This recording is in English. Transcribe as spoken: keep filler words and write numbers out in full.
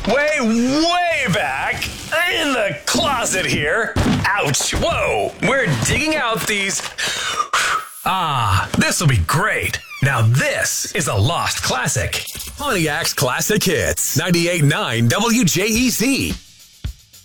Way, way back in the closet here. Ouch. Whoa. We're digging out these. Ah, this will be great. Now this is a lost classic. Pontiac's Classic Hits. ninety-eight point nine W J E C.